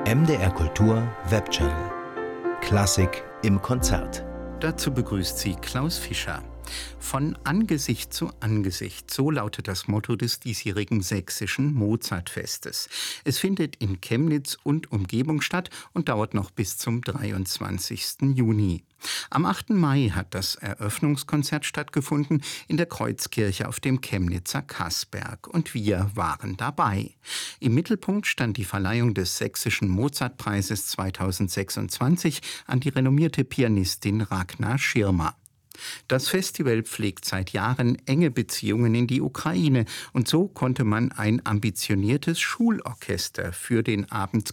MDR Kultur Webchannel. Klassik im Konzert. Dazu begrüßt sie Klaus Fischer. Von Angesicht zu Angesicht, so lautet das Motto des diesjährigen sächsischen Mozartfestes. Es findet in Chemnitz und Umgebung statt und dauert noch bis zum 23. Juni. Am 8. Mai hat das Eröffnungskonzert stattgefunden in der Kreuzkirche auf dem Chemnitzer Kaßberg und wir waren dabei. Im Mittelpunkt stand die Verleihung des Sächsischen Mozartpreises 2026 an die renommierte Pianistin Ragnar Schirmer. Das Festival pflegt seit Jahren enge Beziehungen in die Ukraine und so konnte man ein ambitioniertes Schulorchester für den Abend